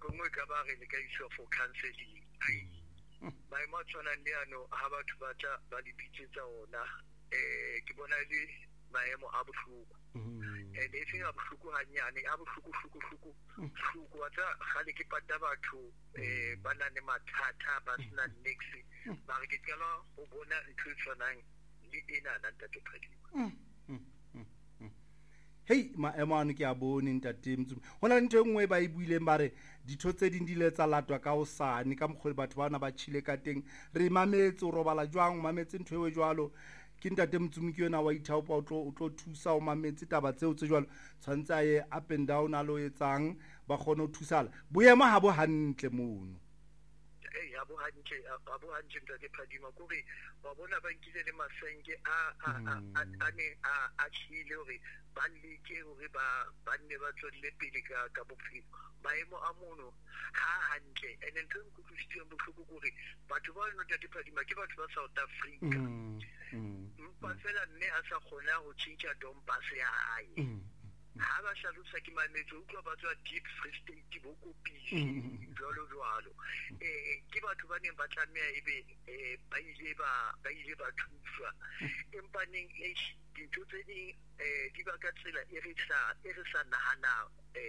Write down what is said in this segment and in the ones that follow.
nngwe ka ba re le ka iswa for counseling maemo a tshwanang le ano ha batho ba tla ba le bitsetsa ona ke bona le maemo a bohloko and e seng a bohloko hanyane a bohloko wa tsa gale ke pata batho ba na le mathata ba sena nix ba re ke tsela o bona ntho e tshwanang le ena ntate Phadima Hey maemo ano ke a bone ntate Mtsumi hona ntho engwe ba e buileng ba re ditho tse ding di le tsa latwa ka osane ka mogole batho bana ba chile ka teng re mametse o robala jwang mametse ntho ewe jwalo ke ntate Mtsumi ke yona wa ithaopa o tlo thusa o mametse taba tseo tse jwalo tshwantse a ye up and down a lo etsang ba kgone ho thusala boemo ha bo hantle mono abo hantle ntate Phadima kore ba bona ba nkile le masenke a chile hore ba leke hore ba nne ba tswelle pele ka bophelo maemo a mono ha hantle and ntho e nkutlwisitseng bohloko kore batho ba ntate Phadima ke batho ba South Africa mpa fela mme a sa kgona ho tjintja dompas ya hae ha ba hlalosa ke mametse utlwa ba tswa deep free state bo kopisi jwalo ke batho ba neng ba tlameha ebe ba ile ba thuswa empa neng dintho tse ding di ba ka tsela e re sa nahana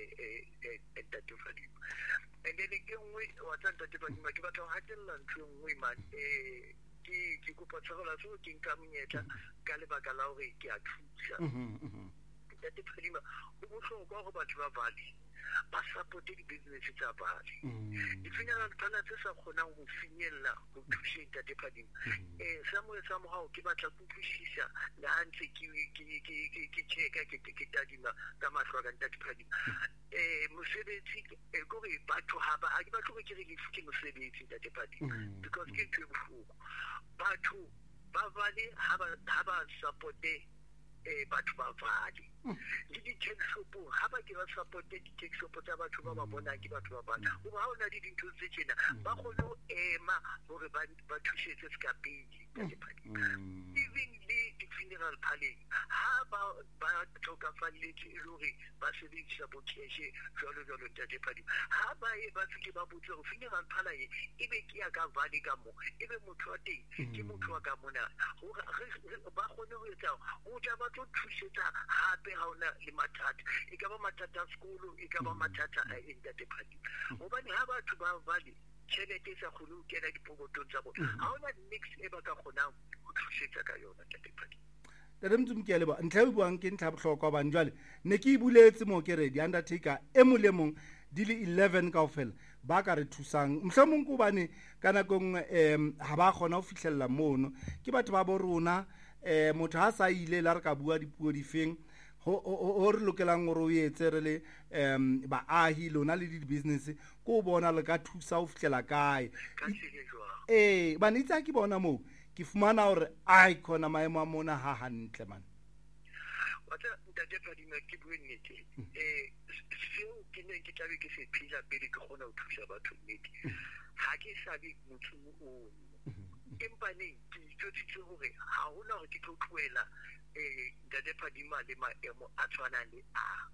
ntate Phadima and then ke nngwe wa tsa ntate Phadima ke batho ha tella ntho nngwe man ke kopa tshwarela so ke nka monyetla ka lebaka la hore ke a thusa ntate Phadima o bohlokwa hore batho ba vale ba support di-business tsa vale di-funeral planners tse sa kgonang ho finyella ho thusa ntate Phadima sa mohao ke batla ho utlwisisa le ha ntse ke checka ke tadima ka mahlo ka ntate Phadima mosebetsi kore batho ha ba ke batho ke re ke mosebetsi ntate Phadima because ke ntho e bohloko batho ba vale ha ba supporte batho ba vale le di-tech shop ha ba ke ba supporte di-tech shop tsa batho ba ba bonang ke batho ba bana hoba ha ona le dintho tse tjena ba kgone ho ema hore ba thusetse ska pele ntate Phadima even le di-funeral parleng ha ba tlhokafalletse e le hore ba sebedisa bokeshe jwalo ntate Phadima ha ba fihle ba botse hore funeral parlour e be ke ya ka vale ka mo e be motho wa teng ke motho wa ka mona hore ba kgone ho etsa o tla ba tlo thusetsa hape ha ona le mathata e ka ba mathata a sekolo e ka ba mathata a ntate Phadima hobane ha batho ba vale tjhelete sa kgone ho kena dipokotong tsa bona ha ona mix e ba ka kgonang ho thusetsa ka yona ntate Phadima Tate Mtsumi ke leba ntlha e buang ke ntlha bohlokwa bang jwale ne ke ibuletse mo ke re di undertaker e molemong di le 11 kaofela ba ka re thusang mhlomong ko bane kana gong ha ba kgona ho fihlella mono ke batho ba bo rona motho ha sa ile la re ka bua dipuo di feng ho re lokelang gore o etse re le baahi lona le di-business ko bona le ka thusa ho fihlela kae bane itse ke bona moo ke fumana hore ai khona maemo a mona ha hantle man wata ntate Phadima ke bue nnete seo ke ne ke tlabe ke se phila pele ke kgona ho thusa batho nnete ha ke sabe motho o empa ne ke itse hore ha hona hore ke tlo tloela ntate Phadima le maemo a tshwanang le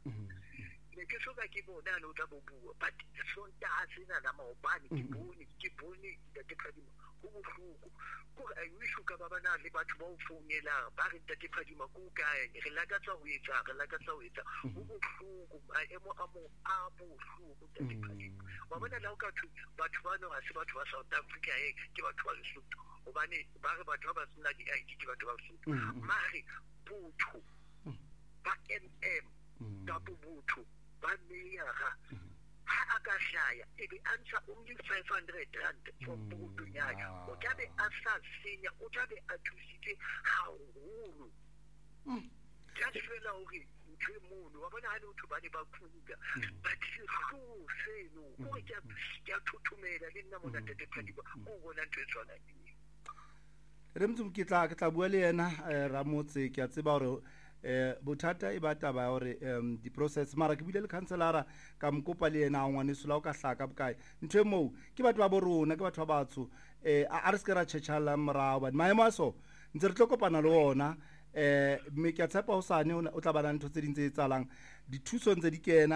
ne ke soka ke bona no tla bobua but sontaha sena na maobane ke bone ntate Phadima ho bohloko kore a wish ka ba bana le batho ba o founela ba re ntate Phadima ko kae re lakatsa ho etsa ho bohloko maemo a mo a bohloko ntate Phadima wa bona la ka batho ba no ha se batho ba South Africa ke batho ba Lesotho hobane ba re batho ba sena di-ID ke batho ba Lesotho mare botho ba ka botho ba meyara ha ka hlaya ebe answer only 500 rand for botho nyaya o tla be a sa senya o tla be a thusitse haholo just fela hore ntho e mono wa bona ha le batho ba ne ba kuga but seno o ke a thuthumela le nna mona ntate Phadima o bona ntho e tshwanang re Mtsumi ke tla bua le yena Ramotse ke a tseba hore bothata e ba taba hore di-process mara ke bile le councilora ka mkopa le yena ngwaneso la o ka hlaka bokae ntho e moo ke batho ba bo rona ke batho ba batsho a re se ke ra tšhetšhala morao bane maemo a so ntse re tlo kopana le ona mme ke a tshepa ho sane o tla bana ntho tse ding tse etsalang dithuso ntse di kena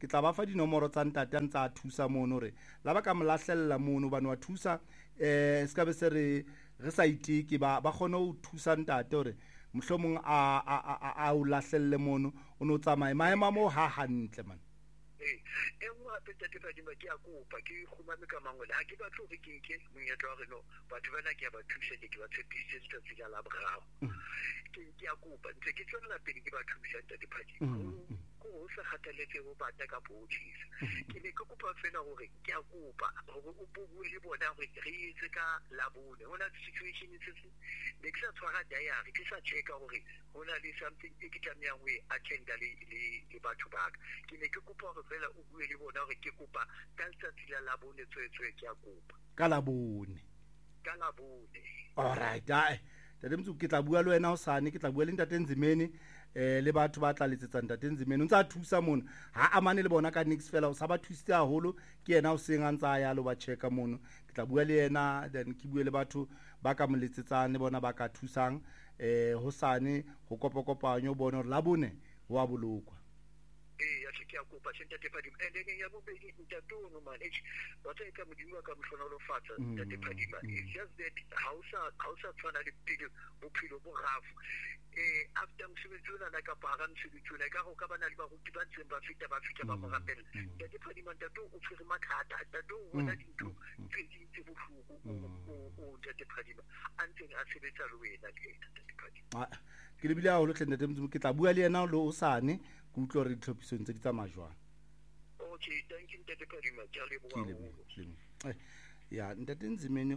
ke tla ba fa dinomoro tsa ntate a ntse a thusa mono re la ba ka mo lahlella mono bane wa thusa se ka be se re sa iteke ba kgone ho thusa ntate hore mohlomong a o lahlelle mono o no tsamaye maema mo ha hantle man e nngwe hape ntate Fadima ke a kopa ke kgumame ka mangwele ha ke batle hore ke nke monyetla wa reno batho bana ke a ba thusa ke ba tshepisitse letsatsi la laboraro ke a kopa ntse ke tswela pele ke ba thusa ntate Fadima ho sa kgathaletse ho bata ka botjisa ke ne ke kopa fela hore ke a kopa hore o bue le bona hore re etse ka labone hona situation se ne ke sa tshwara diary ke sa checka hore hona le something e ke tlamehang ho attenda le batho ba ka ke ne ke kopa hore fela o bue le bona hore ke kopa ka letsatsi la labone tswetswe ke a kopa ka labone alright tate Mtsuku ke tla bua le wena hosane ke tla bua le ntate Nzimeni le batho ba tla letsetsang ntate Nzimeni o ntse a thusa mono ha amane le bona ka nix fela o sa ba thusitse haholo ke yena o seng a ntsa ya lo ba checka mono ke tla bua le yena then ke bue le batho ba ka moletsetsang le bona ba ka thusang hosane ho kopakopanyo bona hore labone wa bolokwa ke a kopa ntate Fadima and then ya bobedi ntate ono man wa tsa ka modimo ka mohlona lo fatsa ntate Fadima it's just that ha o sa tshwana le pele bophelo bo rafu after msebetsi ona ka para msebetsi ona ka go ka bana le ba ruti ba ntseng ba fita ba mo rapela ntate Fadima ntate o tshwere mathata ntate o bona dintho tse bohloko o ntate Fadima a ntseng a sebetsa le wena ke ntate Fadima ke le bile a holo tlente Mtsuku ke tla bua le yena lo osane ke utlwa re ditlhophisong tse di tsa majwang okay thank you ntate Fadima ke a leboha ya ntate Nzimeni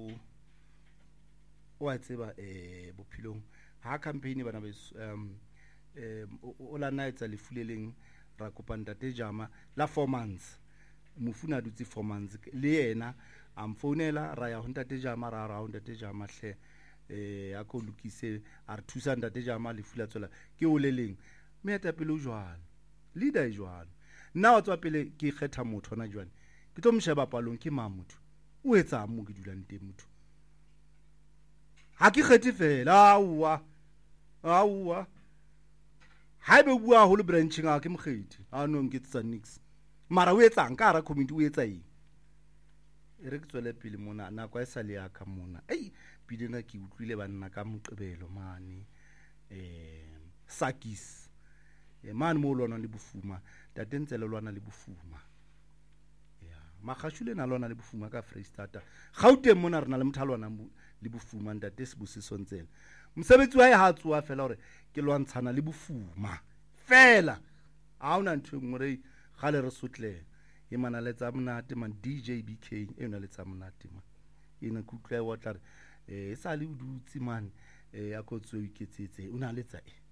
o a tseba bophelong ha campaign bana ba o la naetsa le fuleleng ra kopa ntate Jama la 4 months mofuna dutse 4 months le yena a mfounela ra ya ho ntate Jama ra ho ntate Jama hle a ko lokise a re thusa ntate Jama le fula tswela ke o leleng me eta pele o jwana leader e jwana nna wa tswa pele ke kgetha motho ona jwana ke tlo msheba palong ke ma motho o etsa mo ke dulang teng motho ha ke kgethe fela aua ha be bua ho le branching a ke mokgethi a no nke tsa nix mara o etsang ka ra committee o etsa eng re ke tswele pele mona na kwa isa le ya ka mona pele na ke utlwile banna ka moqebelo mane Sakis mane mo lona le bofuma tate ntse le lwana le bofuma makgashule na lona le bofuma ka Freestata Gauteng mona rena le mothalwana le bofuma ntate Sibusiso ntsena mosebetsi wa ha tsoa fela hore ke lwantshana le bofuma fela ha ona ntwe ngore gale re sotle e mana le tsa monate man DJ BK e ona le tsa monate man ina kutlwa wa tla e sa le udutsi man ya ko tswe iketsetse ona le tsa